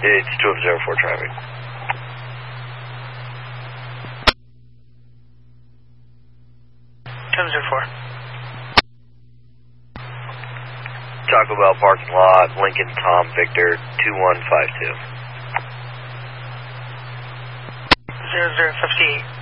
It's 1204 traffic. Taco Bell parking lot, Lincoln Tom Victor 2152. 0058.